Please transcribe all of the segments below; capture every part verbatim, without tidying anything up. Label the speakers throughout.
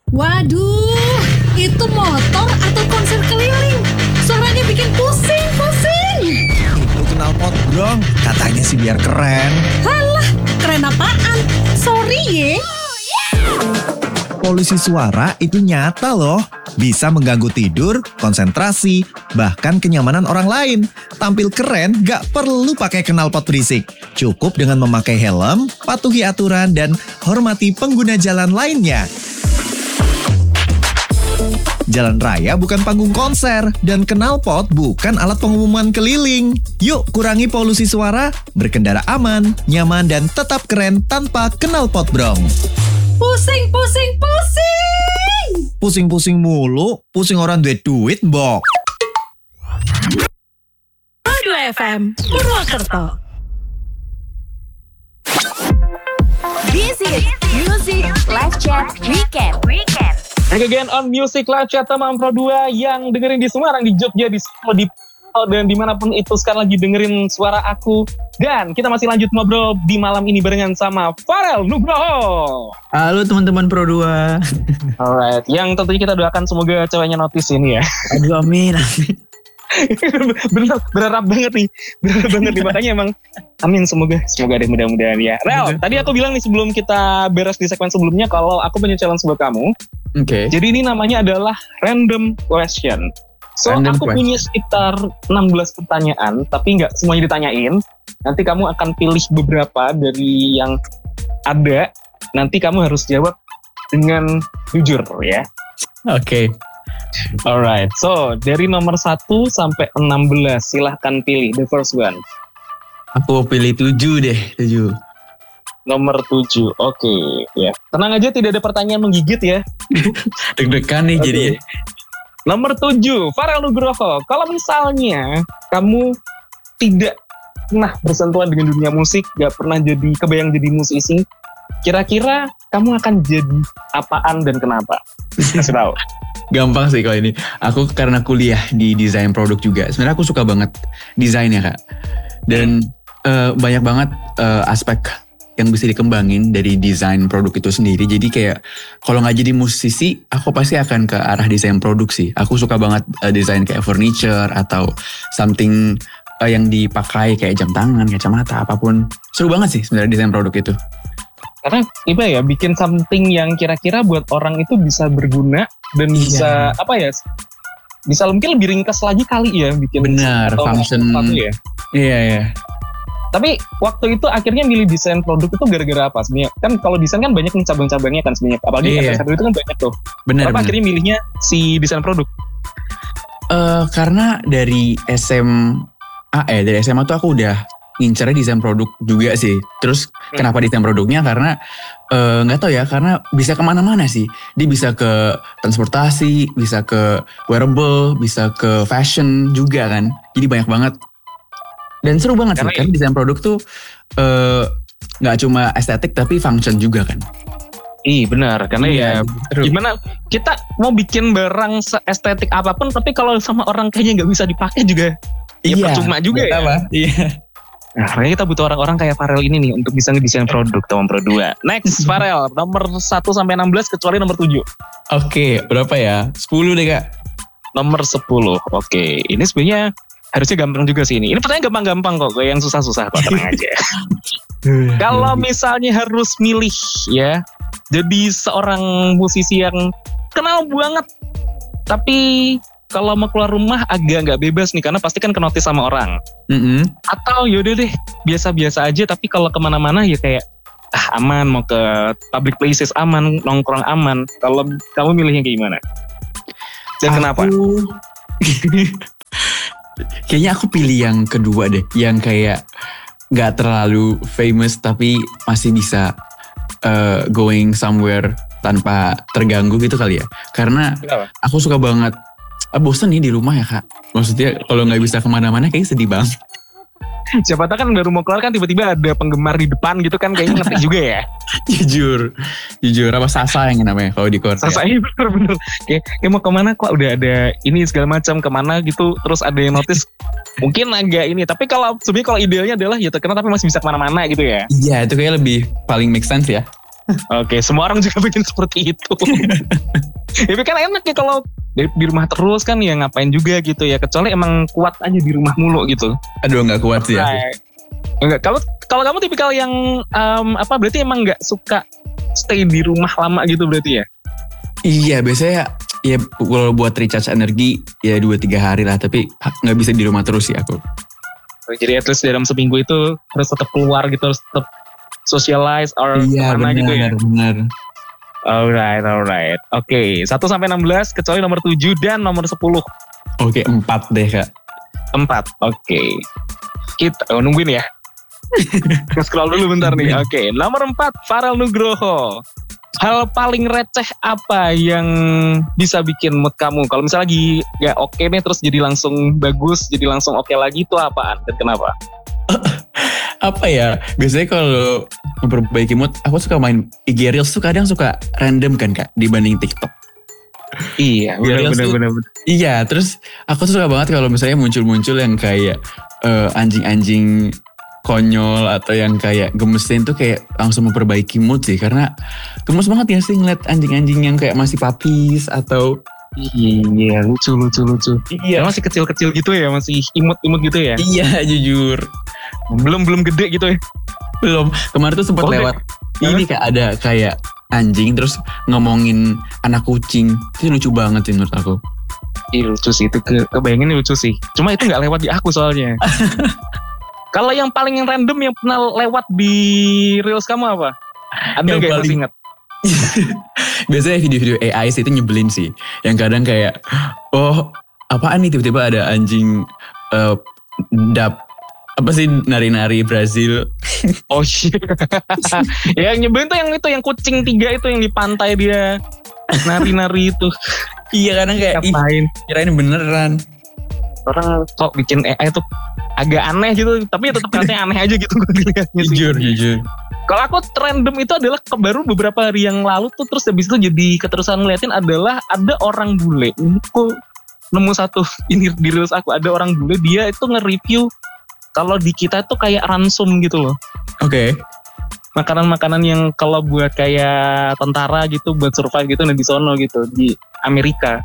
Speaker 1: Waduh, itu motor atau konser keliling? Suaranya bikin pusing, pusing.
Speaker 2: Itu knalpot brong, katanya sih biar keren.
Speaker 1: Halah, keren apaan? Sorry ye.
Speaker 2: Polusi suara itu nyata loh. Bisa mengganggu tidur, konsentrasi, bahkan kenyamanan orang lain. Tampil keren gak perlu pakai knalpot berisik. Cukup dengan memakai helm, patuhi aturan, dan hormati pengguna jalan lainnya. Jalan raya bukan panggung konser, dan knalpot bukan alat pengumuman keliling. Yuk kurangi polusi suara, berkendara aman, nyaman, dan tetap keren tanpa knalpot brong.
Speaker 1: Pusing, pusing, pusing.
Speaker 2: Pusing-pusing mulu, pusing orang duit duit, mbok.
Speaker 1: dua F M, Purwokerto.
Speaker 3: Visit Music Live Chat Weekend. Weekend.
Speaker 4: Back again on Music Live Chat teman Pro dua yang dengerin di Semarang, di Jogja, di Solo, di dan dimanapun itu sekarang lagi dengerin suara aku. Dan kita masih lanjut ngobrol di malam ini barengan sama Farel Nugroho.
Speaker 5: Halo teman-teman Pro dua.
Speaker 4: Alright, yang tentunya kita doakan semoga ceweknya notice ini ya.
Speaker 5: Aduh amin, amin.
Speaker 4: Bener, berharap banget nih. Berharap banget nih, makanya emang amin, semoga semoga deh mudah-mudahan ya. Rel, tadi aku bilang nih sebelum kita beres di segmen sebelumnya kalau aku punya challenge buat kamu.
Speaker 5: Oke. Okay.
Speaker 4: Jadi ini namanya adalah random question. So
Speaker 5: Random
Speaker 4: aku
Speaker 5: question.
Speaker 4: punya sekitar enam belas pertanyaan, tapi nggak semuanya ditanyain. Nanti kamu akan pilih beberapa dari yang ada. Nanti kamu harus jawab dengan jujur ya.
Speaker 5: Oke. Okay.
Speaker 4: Alright, so dari nomor satu sampai enam belas silahkan pilih the first one.
Speaker 5: Aku pilih tujuh deh, tujuh.
Speaker 4: Nomor tujuh, oke okay, ya. Tenang aja, tidak ada pertanyaan menggigit ya.
Speaker 5: Deg-degan nih okay. Jadi.
Speaker 4: Nomor tujuh, Farel Nugroho. Kalau misalnya kamu tidak pernah bersentuhan dengan dunia musik, gak pernah jadi kebayang jadi musisi, kira-kira kamu akan jadi apaan dan kenapa? Kasih tahu.
Speaker 5: Gampang sih kalau ini. Aku karena kuliah di desain produk juga. Sebenarnya aku suka banget desain ya Kak. Dan uh, banyak banget uh, aspek yang bisa dikembangin dari desain produk itu sendiri. Jadi kayak kalau nggak jadi musisi, aku pasti akan ke arah desain produk sih. Aku suka banget uh, desain kayak furniture atau something uh, yang dipakai kayak jam tangan, kacamata, apapun. Seru banget sih sebenarnya desain produk itu.
Speaker 4: Karena apa ya, bikin something yang kira-kira buat orang itu bisa berguna dan
Speaker 5: Iya.
Speaker 4: bisa apa ya, bisa mungkin lebih ringkas lagi kali ya bikin.
Speaker 5: Benar, function.
Speaker 4: Ya.
Speaker 5: Iya iya.
Speaker 4: Tapi waktu itu akhirnya milih desain produk itu gara-gara apa sebenarnya? Kan kalau desain kan banyak nih cabang-cabangnya kan sebenarnya. Apalagi
Speaker 5: Iya.
Speaker 4: S S satu itu kan banyak tuh.
Speaker 5: Benar.
Speaker 4: Kenapa
Speaker 5: benar.
Speaker 4: akhirnya milihnya si desain produk?
Speaker 5: Uh, karena dari S M A eh dari S M A tuh aku udah ngincernya desain produk juga sih. Terus hmm. kenapa desain produknya? Karena nggak uh, tahu ya, karena bisa kemana-mana sih. Dia bisa ke transportasi, bisa ke wearable, bisa ke fashion juga kan. Jadi banyak banget. Dan seru banget
Speaker 4: Karena
Speaker 5: sih, karena desain produk tuh nggak uh, cuma estetik tapi function juga kan.
Speaker 4: Iya benar, karena
Speaker 5: Iya,
Speaker 4: ya
Speaker 5: seru.
Speaker 4: gimana kita mau bikin barang estetik apapun, tapi kalau sama orang kayaknya nggak bisa dipakai juga, ya percuma juga ya.
Speaker 5: Apa? Iya.
Speaker 4: Nah, makanya kita butuh orang-orang kayak Farel ini nih untuk bisa ngedesain produk teman Pro dua. Next, Farel, nomor satu sampai enam belas kecuali nomor tujuh.
Speaker 5: Oke, berapa ya? sepuluh deh Kak.
Speaker 4: Nomor sepuluh. Oke, ini sebenarnya harusnya gampang juga sih ini. Ini pertanyaan gampang-gampang kok, kayak yang susah-susah kok, tenang aja. Kalau misalnya harus milih ya, jadi seorang musisi yang kenal banget, tapi kalau mau keluar rumah agak nggak bebas nih, karena pasti kan kenotis sama orang.
Speaker 5: Mm-hmm.
Speaker 4: Atau yaudah deh, biasa-biasa aja, tapi kalau kemana-mana ya kayak, ah aman, mau ke public places aman, nongkrong aman. Kalau kamu milihnya kayak gimana? Dan
Speaker 5: Aku...
Speaker 4: kenapa?
Speaker 5: Kayaknya aku pilih yang kedua deh, yang kayak nggak terlalu famous tapi masih bisa uh, going somewhere tanpa terganggu gitu kali ya. Karena
Speaker 4: Kenapa?
Speaker 5: aku suka banget, ah, bosen nih di rumah ya Kak. Maksudnya kalau nggak bisa kemana-mana kayak sedih banget.
Speaker 4: Siapa tahu kan baru mau keluar kan tiba-tiba ada penggemar di depan gitu kan, kayaknya ngetik juga ya.
Speaker 5: Jujur, jujur apa Sasa yang namanya kalau di Korea.
Speaker 4: Sasa ini bener-bener kayak, kayak mau kemana kok udah ada ini segala macam kemana gitu, terus ada yang notice mungkin agak ini. Tapi kalau sebenarnya kalau idealnya adalah ya terkenal tapi masih bisa kemana-mana gitu ya.
Speaker 5: Iya itu kayak lebih paling make sense ya.
Speaker 4: Oke, semua orang juga bikin seperti itu. Tapi kan enak ya kalau di, di rumah terus kan ya ngapain juga gitu ya. Kecuali emang kuat aja di rumah mulu gitu.
Speaker 5: Aduh nggak kuat sih aku.
Speaker 4: Enggak, kalau kalau kamu tipikal yang um, apa berarti emang nggak suka stay di rumah lama gitu berarti ya?
Speaker 5: Iya biasanya ya kalau buat recharge energi ya dua tiga hari lah, tapi nggak bisa di rumah terus sih aku.
Speaker 4: Jadi at least dalam seminggu itu harus tetap keluar gitu, harus tetap socialize or
Speaker 5: iya,
Speaker 4: kemana
Speaker 5: benar,
Speaker 4: gitu ya.
Speaker 5: Benar.
Speaker 4: Alright, alright. Oke, okay. satu sampai enam belas kecuali nomor tujuh dan nomor sepuluh.
Speaker 5: Oke, empat deh Kak.
Speaker 4: empat. Oke. Okay. Kita oh, nungguin ya. Scroll dulu bentar nih. Oke, okay. Nomor empat Farel Nugroho. Hal paling receh apa yang bisa bikin mood kamu? Kalau misalnya lagi gak oke nih terus jadi langsung bagus, jadi langsung oke lagi itu apaan dan kenapa?
Speaker 5: Apa ya? Biasanya kalau memperbaiki mood, aku suka main I G Reels tuh kadang suka random kan Kak dibanding TikTok.
Speaker 4: Iya, benar-benar.
Speaker 5: Iya, terus aku tuh suka banget kalau misalnya muncul-muncul yang kayak uh, anjing-anjing konyol atau yang kayak gemesin tuh kayak langsung memperbaiki mood sih, karena gemes banget ya sih ngeliat anjing-anjing yang kayak masih papis atau
Speaker 4: iya lucu lucu lucu.
Speaker 5: Iya.
Speaker 4: Masih kecil-kecil gitu ya, masih imut-imut gitu ya.
Speaker 5: Iya jujur.
Speaker 4: Belum belum gede gitu ya.
Speaker 5: Belum. Kemarin tuh sempat
Speaker 4: oh,
Speaker 5: lewat. Deh. Ini kayak ada kayak anjing terus ngomongin anak kucing. Itu lucu banget sih menurut aku.
Speaker 4: Iya lucu sih itu, ke kebayangin lucu sih. Cuma itu nggak lewat di aku soalnya. Kalau yang paling random yang pernah lewat di reels kamu apa? Ada nggak yang masih ingat?
Speaker 5: Biasanya video-video A I sih itu nyebelin sih. Yang kadang kayak, oh apaan nih tiba-tiba ada anjing uh, dap apa sih nari-nari Brazil.
Speaker 4: Oh shit. Ya, yang nyebelin tuh yang itu yang kucing tiga itu yang di pantai dia nari-nari itu.
Speaker 5: Iya kadang kayak
Speaker 4: ngapain?
Speaker 5: Kirain beneran.
Speaker 4: Orang kok bikin A I tuh agak aneh gitu, tapi tetap katanya aneh aja gitu gue lihatnya.
Speaker 5: Jujur, jujur.
Speaker 4: Kalau aku random itu adalah baru beberapa hari yang lalu tuh, terus habis itu jadi keterusan ngeliatin adalah ada orang bule. Aku nemu satu ini di reels aku, ada orang bule dia itu nge-review kalau di kita tuh kayak ransum gitu loh.
Speaker 5: Oke. Okay.
Speaker 4: Makanan-makanan yang kalau buat kayak tentara gitu buat survive gitu, nah di sono gitu di Amerika.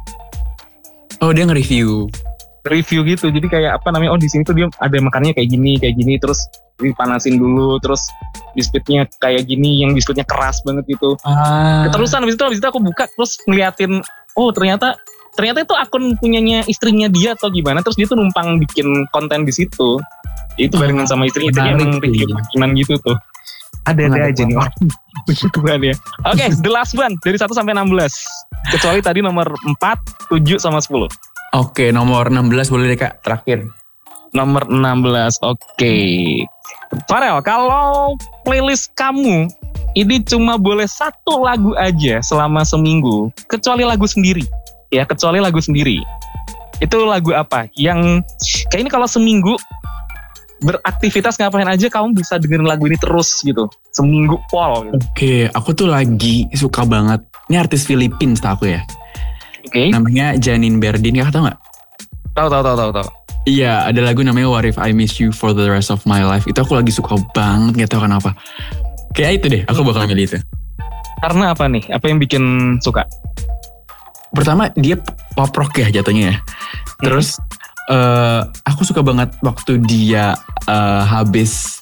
Speaker 5: Oh dia nge-review.
Speaker 4: Review gitu, jadi kayak apa namanya, oh di sini tuh dia ada makannya kayak gini kayak gini, terus dipanasin dulu, terus biskuitnya kayak gini, yang biskuitnya keras banget gitu. Ah. Keterusan habis itu habis itu aku buka terus ngeliatin, oh ternyata ternyata itu akun punyanya istrinya dia atau gimana, terus dia tuh numpang bikin konten di situ. Itu barengan sama istrinya, jadi emang review makanan gitu tuh. Ada-ada aja nih orang begituan ya. Oke, okay, the last one dari satu sampai enam belas. Kecuali tadi nomor empat, tujuh sama sepuluh.
Speaker 5: Oke, nomor enam belas boleh deh Kak, terakhir.
Speaker 4: Nomor enam belas, oke. Okay. Farel, kalau playlist kamu ini cuma boleh satu lagu aja selama seminggu, kecuali lagu sendiri. Ya, kecuali lagu sendiri. Itu lagu apa? Yang kayak ini kalau seminggu beraktivitas ngapain aja kamu bisa dengerin lagu ini terus gitu. Seminggu pol gitu.
Speaker 5: Oke, aku tuh lagi suka banget. Ini artis Filipina tau aku ya.
Speaker 4: Oke. Okay.
Speaker 5: Namanya Janine Berdin, Kakak tau gak?
Speaker 4: Tahu tahu tahu tahu tahu.
Speaker 5: Iya, ada lagu namanya What If I Miss You for the Rest of My Life. Itu aku lagi suka banget, gak tau kenapa. Kayak itu deh, aku bakal milih itu.
Speaker 4: Karena apa nih? Apa yang bikin suka?
Speaker 5: Pertama, dia pop rock ya jatuhnya ya. Terus hmm. uh, aku suka banget waktu dia uh, habis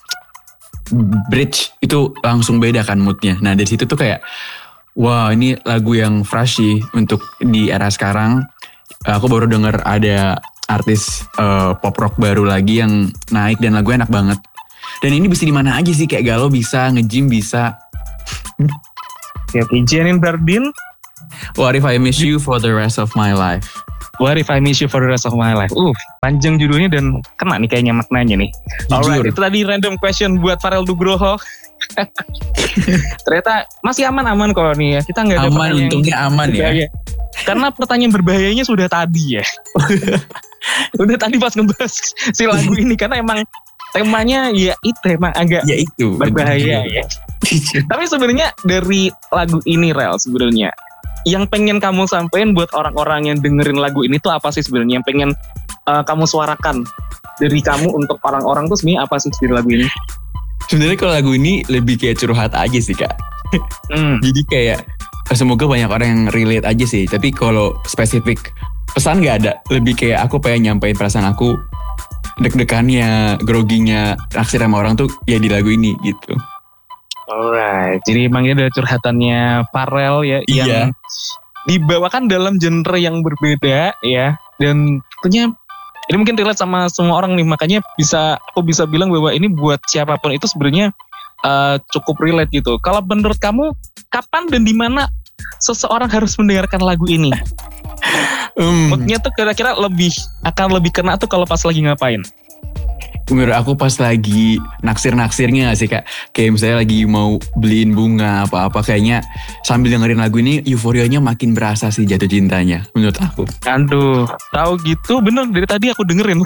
Speaker 5: bridge itu langsung beda kan moodnya. Nah dari situ tuh kayak, wah ini lagu yang fresh sih untuk di era sekarang. Aku baru denger ada artis uh, pop rock baru lagi yang naik dan lagunya enak banget. Dan ini bisa di mana aja sih, kayak galau bisa, nge-gym bisa.
Speaker 4: Oke, okay, Janine Berdin.
Speaker 5: What If I Miss You for the Rest of My Life.
Speaker 4: What If I Miss You for the Rest of My Life. Uh, panjang judulnya dan kena nih kayaknya maknanya nih. Alright, itu tadi random question buat Farel Nugroho. Ternyata masih aman-aman kok nih ya. Kita nggak ada
Speaker 5: aman, untungnya aman
Speaker 4: berbahaya. Ya. Karena pertanyaan berbahayanya sudah tadi ya. Udah tadi pas ngebahas si lagu ini, karena emang temanya ya itu emang agak
Speaker 5: ya itu
Speaker 4: berbahaya ya. Tapi sebenarnya dari lagu ini Rel, sebenarnya yang pengen kamu sampein buat orang-orang yang dengerin lagu ini tuh apa sih sebenarnya? Yang pengen uh, kamu suarakan dari kamu untuk orang-orang tuh sebenarnya apa sih dari lagu ini?
Speaker 5: Sebenarnya kalau lagu ini lebih kayak curhat aja sih Kak.
Speaker 4: Hmm.
Speaker 5: Jadi kayak semoga banyak orang yang relate aja sih. Tapi kalau spesifik pesan nggak ada. Lebih kayak aku pengen nyampein perasaan aku, deg-degannya, groginya, naksir sama orang tuh ya di lagu ini gitu.
Speaker 4: Alright, jadi emang ini ada curhatannya Farel ya,
Speaker 5: Iya.
Speaker 4: yang dibawakan dalam genre yang berbeda ya, dan tentunya ini mungkin relate sama semua orang nih, makanya bisa aku bisa bilang bahwa ini buat siapapun itu sebenarnya uh, cukup relate gitu. Kalau menurut kamu, kapan dan di mana seseorang harus mendengarkan lagu ini?
Speaker 5: Hmm.
Speaker 4: Moodnya tuh kira-kira lebih akan lebih kena tuh kalau pas lagi ngapain?
Speaker 5: Menurut aku pas lagi naksir-naksirnya gak sih kak. Kayak misalnya lagi mau beliin bunga apa-apa. Kayaknya sambil dengerin lagu ini euforianya makin berasa sih jatuh cintanya. Menurut aku.
Speaker 4: Aduh, tahu gitu bener dari tadi aku dengerin.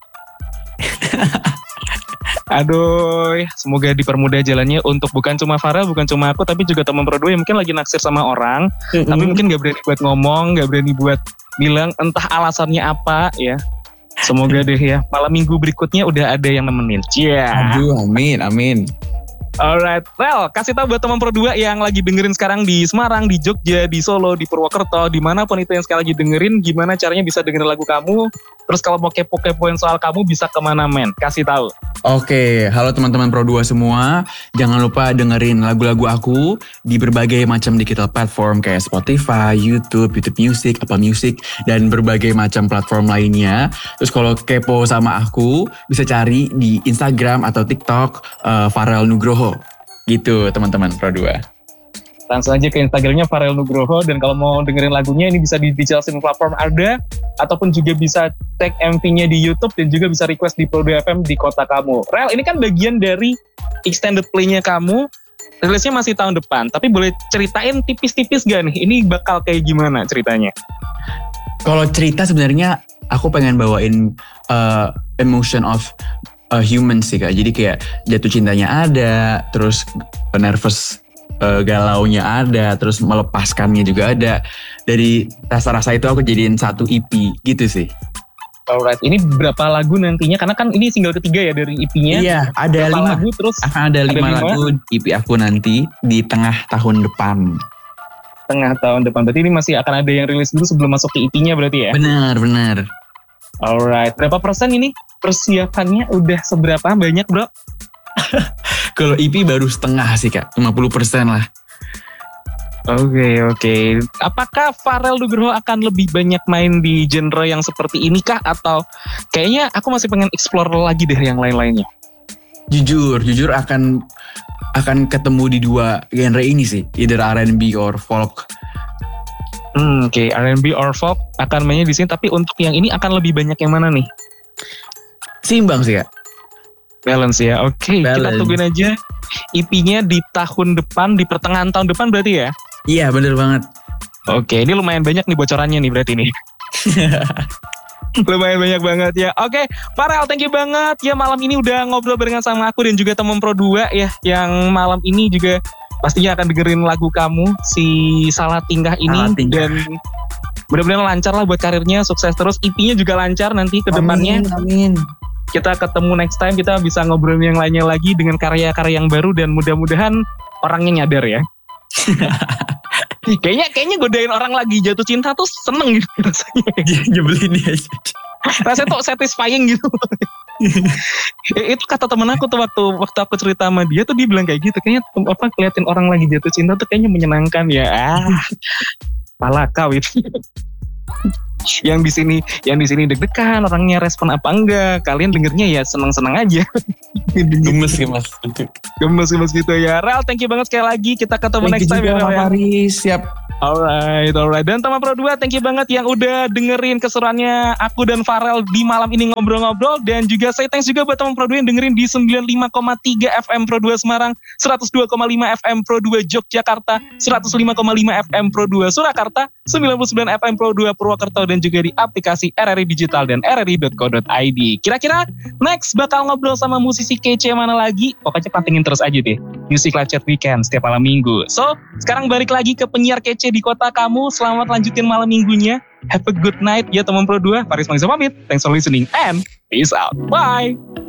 Speaker 4: Aduh, semoga dipermudah jalannya untuk bukan cuma Farel, bukan cuma aku, tapi juga teman berdua yang mungkin lagi naksir sama orang. Mm-hmm. Tapi mungkin gak berani buat ngomong, gak berani buat bilang entah alasannya apa ya. Semoga deh ya, malam minggu berikutnya udah ada yang nemenin. Cia. Yeah.
Speaker 5: Aduh, amin, amin.
Speaker 4: Alright, well, kasih tahu buat teman Pro dua yang lagi dengerin sekarang di Semarang, di Jogja, di Solo, di Purwokerto, dimanapun itu yang sekarang lagi dengerin, gimana caranya bisa dengerin lagu kamu. Terus kalau mau kepo-kepoin soal kamu bisa kemana men? Kasih tahu.
Speaker 5: Oke, halo teman-teman Pro dua semua. Jangan lupa dengerin lagu-lagu aku di berbagai macam digital platform kayak Spotify, YouTube, YouTube Music, Apple Music, dan berbagai macam platform lainnya. Terus kalau kepo sama aku, bisa cari di Instagram atau TikTok uh, Farel Nugroho. Gitu teman-teman Pro dua.
Speaker 4: Langsung aja ke Instagramnya Farel Nugroho, dan kalau mau dengerin lagunya ini bisa di digital streaming platform ada, ataupun juga bisa tag M V-nya di YouTube, dan juga bisa request di Pro dua F M di kota kamu. Rel, ini kan bagian dari extended play-nya kamu, rilisnya masih tahun depan, tapi boleh ceritain tipis-tipis gak nih, ini bakal kayak gimana ceritanya?
Speaker 5: Kalau cerita sebenarnya aku pengen bawain uh, emotion of a human sih kak, jadi kayak jatuh cintanya ada, terus nervous uh, galaunya ada, terus melepaskannya juga ada. Dari rasa-rasa itu aku jadiin satu E P gitu sih.
Speaker 4: Alright, ini berapa lagu nantinya? Karena kan ini single ketiga ya dari E P-nya.
Speaker 5: Iya, ada
Speaker 4: berapa
Speaker 5: lima
Speaker 4: lagu, terus
Speaker 5: akan ada lima
Speaker 4: lima
Speaker 5: lagu E P aku nanti di tengah tahun depan.
Speaker 4: Tengah tahun depan, berarti ini masih akan ada yang rilis dulu sebelum masuk ke E P-nya berarti ya?
Speaker 5: Benar, benar.
Speaker 4: Alright, berapa persen ini persiapannya udah seberapa banyak bro?
Speaker 5: Kalau E P baru setengah sih kak, lima puluh persen lah.
Speaker 4: Oke okay, oke. Okay. Apakah Farel Nugroho akan lebih banyak main di genre yang seperti ini kah? Atau kayaknya aku masih pengen explore lagi deh yang lain-lainnya?
Speaker 5: Jujur, jujur akan akan ketemu di dua genre ini sih, either R and B or folk.
Speaker 4: Hmm, Oke, okay. R and B or folk akan mainnya di sini. Tapi untuk yang ini akan lebih banyak yang mana nih?
Speaker 5: Seimbang sih kak.
Speaker 4: Balance ya. Oke, okay, kita tungguin aja E P-nya di tahun depan, di pertengahan tahun depan berarti ya?
Speaker 5: Iya, bener banget.
Speaker 4: Oke, okay, ini lumayan banyak nih bocorannya nih berarti nih. Lumayan banyak banget ya. Oke, okay, Farel, thank you banget ya malam ini udah ngobrol barengan sama aku dan juga teman Pro dua ya, yang malam ini juga pastinya akan dengerin lagu kamu si Salah Tingkah ini. Salah Tingkah. Dan mudah-mudahan lancar lah buat karirnya, sukses terus, E P-nya juga lancar nanti ke depannya.
Speaker 5: Amin, amin.
Speaker 4: Kita ketemu next time, kita bisa ngobrol yang lainnya lagi dengan karya-karya yang baru dan mudah-mudahan orangnya nyadar ya. kayaknya kayaknya godain orang lagi jatuh cinta tuh seneng gitu rasanya.
Speaker 5: Nyebelin dia.
Speaker 4: Rasanya tuh satisfying gitu. Itu kata temen aku tuh waktu waktu aku cerita sama dia tuh, dia bilang kayak gitu. Kayaknya apa keliatin orang lagi jatuh cinta tuh kayaknya menyenangkan ya. Ah, pala kau itu. Yang di sini, yang di sini deg-degan, orangnya respon apa enggak? Kalian dengernya ya seneng-seneng aja.
Speaker 5: Gemes gemes.
Speaker 4: Gemes gemes gitu ya. Rel, thank you banget sekali lagi. Kita ketemu next time ya.
Speaker 5: Paris, siap.
Speaker 4: Alright, alright. Dan teman Pro dua, thank you banget yang udah dengerin keseruannya aku dan Farel di malam ini ngobrol-ngobrol. Dan juga saya thanks juga buat teman Pro dua yang dengerin di sembilan puluh lima koma tiga F M Pro dua Semarang, seratus dua koma lima F M Pro dua Yogyakarta, seratus lima koma lima F M Pro dua Surakarta, sembilan puluh sembilan F M Pro dua Purwokerto, dan juga di aplikasi R R I Digital dan R R I dot co dot I D. Kira-kira next bakal ngobrol sama musisi kece mana lagi? Pokoknya pantengin terus aja deh Music Live Chat Weekend setiap malam minggu. So, sekarang balik lagi ke penyiar kece di kota kamu. Selamat lanjutin malam minggunya. Have a good night ya teman Pro dua. Faris Mangisa pamit. Thanks for listening and peace out. Bye.